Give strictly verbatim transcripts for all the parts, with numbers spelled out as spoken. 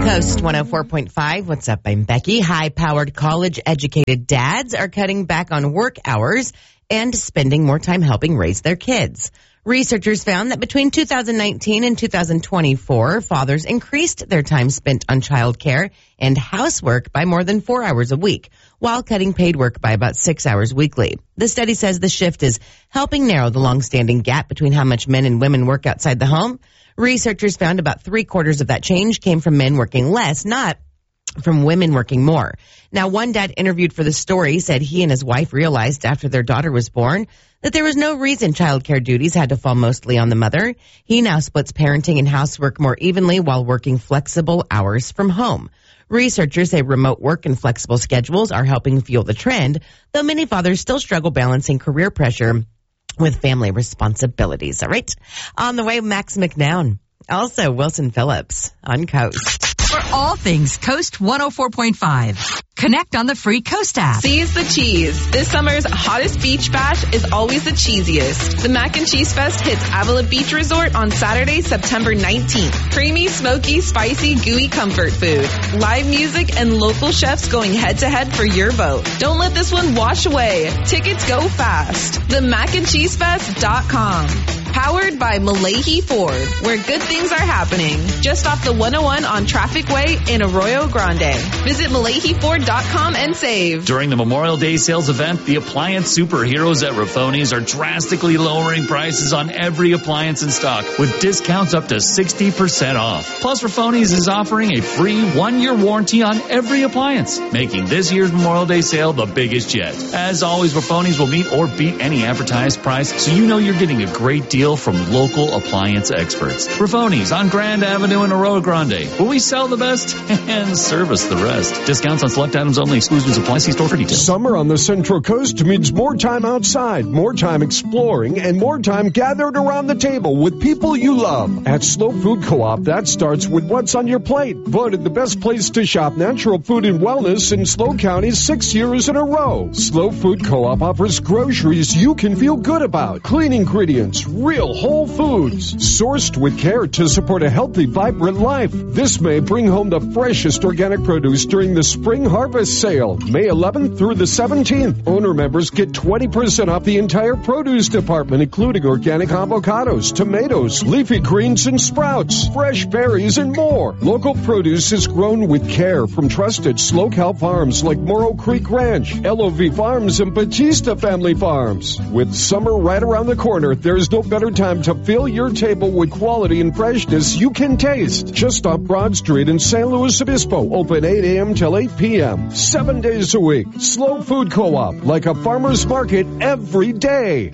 Coast one oh four point five. What's up? I'm Becky. High-powered college-educated dads are cutting back on work hours and spending more time helping raise their kids. Researchers found that between two thousand nineteen and two thousand twenty-four, fathers increased their time spent on childcare and housework by more than four hours a week, while cutting paid work by about six hours weekly. The study says the shift is helping narrow the long-standing gap between how much men and women work outside the home. Researchers found about three-quarters of that change came from men working less, not from women working more. Now, one dad interviewed for the story said he and his wife realized after their daughter was born that there was no reason childcare duties had to fall mostly on the mother. He now splits parenting and housework more evenly while working flexible hours from home. Researchers say remote work and flexible schedules are helping fuel the trend, though many fathers still struggle balancing career pressure with family responsibilities. All right. On the way, Max McNown. Also, Wilson Phillips on Coast. For all things Coast one oh four point five, connect on the free Coast app. Seize the cheese. This summer's hottest beach bash is always the cheesiest. The Mac and Cheese Fest hits Avila Beach Resort on Saturday, September nineteenth. Creamy, smoky, spicy, gooey comfort food. Live music and local chefs going head to head for your vote. Don't let this one wash away. Tickets go fast. the mac and cheese fest dot com. Powered by Malahi Ford, where good things are happening. Just off the one oh one on Traffic Way in Arroyo Grande. Visit Malahi Ford dot com and save. During the Memorial Day sales event, the appliance superheroes at Raffoni's are drastically lowering prices on every appliance in stock with discounts up to sixty percent off. Plus, Raffoni's is offering a free one-year warranty on every appliance, making this year's Memorial Day sale the biggest yet. As always, Raffoni's will meet or beat any advertised price, so you know you're getting a great deal from local appliance experts. Raffoni's on Grand Avenue in Arroyo Grande, where we sell the best and service the rest. Discounts on select items only. Exclusions apply. See store for details. Summer on the Central Coast means more time outside, more time exploring, and more time gathered around the table with people you love. At Slow Food Co-op, that starts with what's on your plate. Voted the best place to shop natural food and wellness in Slow County six years in a row. Slow Food Co-op offers groceries you can feel good about. Clean ingredients, real whole foods, sourced with care to support a healthy, vibrant life. This May, bring home the freshest organic produce during the spring harvest sale, May eleventh through the seventeenth. Owner members get twenty percent off the entire produce department, including organic avocados, tomatoes, leafy greens and sprouts, fresh berries, and more. Local produce is grown with care from trusted Slow Cow farms like Morrow Creek Ranch, L O V Farms, and Batista Family Farms. With summer right around the corner, there's no better time to fill your table with quality and freshness you can taste. Just off Broad Street in San Luis Obispo, open eight a.m. till eight p.m. Seven days a week. Slow Food Co-op, like a farmer's market every day.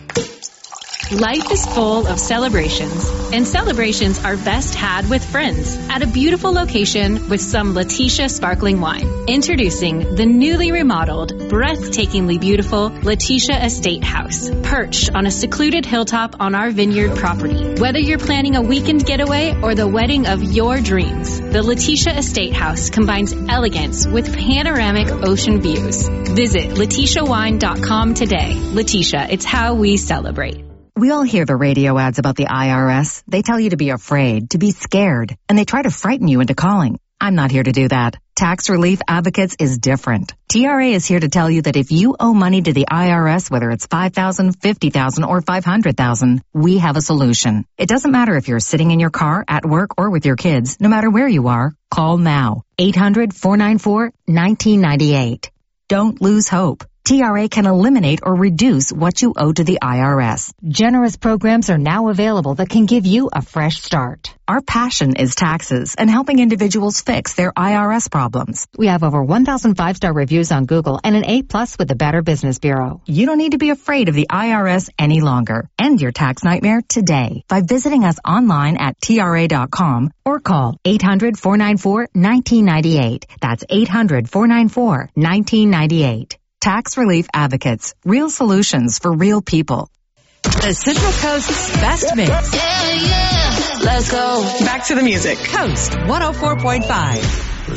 Life is full of celebrations, and celebrations are best had with friends at a beautiful location with some Letitia sparkling wine. Introducing the newly remodeled, breathtakingly beautiful Letitia Estate House, perched on a secluded hilltop on our vineyard property. Whether you're planning a weekend getaway or the wedding of your dreams, the Letitia Estate House combines elegance with panoramic ocean views. Visit letitia wine dot com today. Letitia, it's how we celebrate. We all hear the radio ads about the I R S. They tell you to be afraid, to be scared, and they try to frighten you into calling. I'm not here to do that. Tax Relief Advocates is different. T R A is here to tell you that if you owe money to the I R S, whether it's five thousand dollars, fifty thousand dollars, or five hundred thousand dollars, we have a solution. It doesn't matter if you're sitting in your car, at work, or with your kids. No matter where you are, call now. eight hundred, four nine four, one nine nine eight. Don't lose hope. T R A can eliminate or reduce what you owe to the I R S. Generous programs are now available that can give you a fresh start. Our passion is taxes and helping individuals fix their I R S problems. We have over one thousand five-star reviews on Google and an A plus with the Better Business Bureau. You don't need to be afraid of the I R S any longer. End your tax nightmare today by visiting us online at T R A dot com or call eight hundred, four nine four, one nine nine eight. That's eight hundred, four nine four, one nine nine eight. Tax Relief Advocates. Real solutions for real people. The Central Coast's best mix. Yeah, yeah. Let's go. Back to the music. Coast one oh four point five.